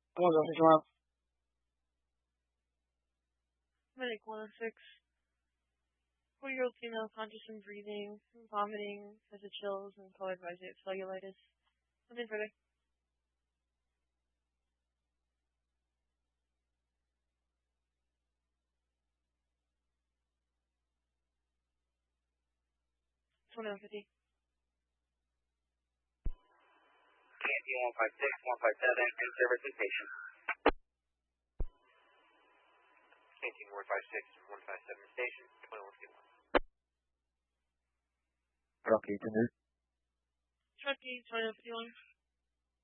Come on, come on. Medic 106. 4-year-old female conscious and breathing, vomiting, has a chills, and colored by cellulitis. Nothing further. $21.50. KNT 156, 157, in service to patient. KNT 156, 157 station, 2151. Rocky, to move. Truckee, 2151.